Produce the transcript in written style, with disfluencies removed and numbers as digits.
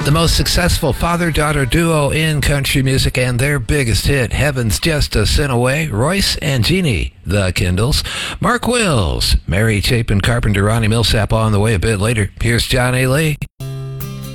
The most successful father-daughter duo in country music and their biggest hit, Heaven's Just a Sin Away, Royce and Jeannie, the Kindles. Mark Wills, Mary Chapin Carpenter, Ronnie Millsap on the way a bit later. Here's John A. Lee.